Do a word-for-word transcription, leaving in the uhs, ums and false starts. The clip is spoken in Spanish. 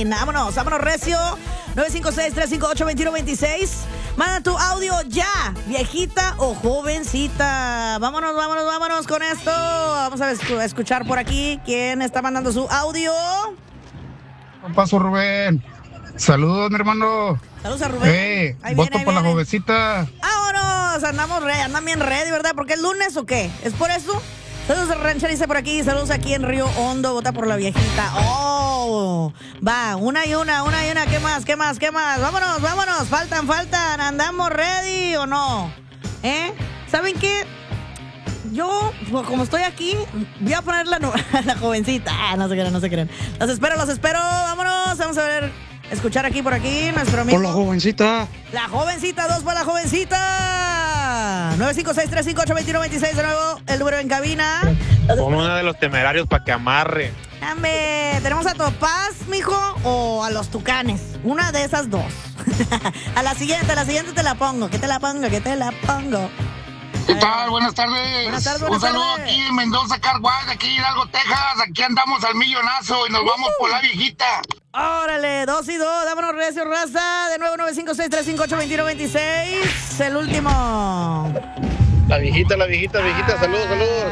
Chaplin. Vámonos, vámonos recio. nueve cinco seis, tres cinco ocho, dos uno dos seis. Manda tu audio ya, viejita o jovencita. Vámonos, vámonos, vámonos con esto. Vamos a escuchar por aquí quién está mandando su audio. Un paso, Rubén. Saludos, mi hermano. Saludos a Rubén. Eh, ahí voto viene, ahí por viene. la jovencita. Vámonos, andamos ready, andan bien ready, ¿verdad? ¿Porque es lunes o qué? ¿Es por eso? Saludos a Rancher, dice por aquí. Saludos aquí en Río Hondo. Vota por la viejita. Oh, va, una y una, una y una. ¿Qué más? ¿Qué más? ¿Qué más? Vámonos, vámonos. Faltan, faltan. ¿Andamos ready o no? ¿Eh? ¿Saben qué? Yo, pues, como estoy aquí, voy a poner la, no- la jovencita. Ah, no se crean, no se crean. Los espero, los espero. Vámonos. Vamos a ver, escuchar aquí por aquí nuestro amigo. Por la jovencita. La jovencita, dos para la jovencita. nueve cinco seis, tres cinco ocho, dos uno dos seis. De nuevo, el número en cabina. Como uno de los temerarios para que amarre. Dame, ¿tenemos a Topaz, mijo, o a los Tucanes? Una de esas dos. A la siguiente, a la siguiente te la pongo. ¿Qué te la pongo? ¿Qué te la pongo? ¿Qué tal? Buenas tardes. Buenas tardes, Un buenas saludo tardes. aquí en Mendoza, Carguay, aquí en Hidalgo, Texas. Aquí andamos al millonazo y nos vamos por la viejita. Órale, dos y dos, dámonos recio, raza. De nuevo, nueve cinco seis, tres cinco ocho, dos uno dos seis. El último. La viejita, la viejita, viejita, saludos, saludos.